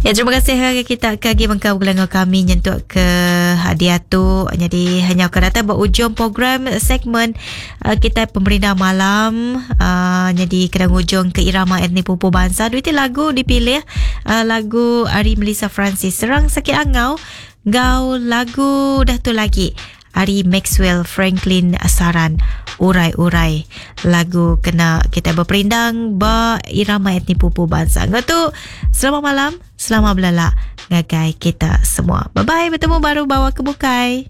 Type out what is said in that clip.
Ya, terima kasih kita kagi bangkau gelangau kami nyentuk ke hadiah tu. Jadi hanya akan datang berujung program segmen kita pemerintah malam. Jadi kena hujung ke irama etnik Pupu Bangsa. Duit lagu dipilih lagu Ari Melissa Francis Serang Sakit Angau. Gau lagu dah tu lagi Ari Maxwell Franklin Saran Urai-urai. Lagu kena kita berperindang ba irama etnik Pupu Bangsa. Ngatu selamat malam, selamat belalak ngagai kita semua. Bye bye, bertemu baru bawa ke Bukai.